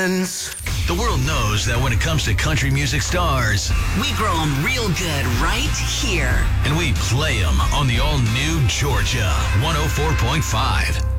friends. The world knows that when it comes to country music stars, we grow them real good right here. And we play them on the all-new Georgia 104.5.